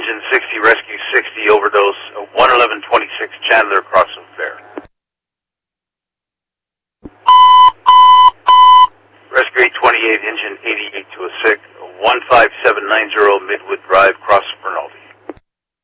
engine 60, rescue 60, overdose, 11126 Chandler, Crossing Fair. Rescue 828, engine 88 to a sick, 15790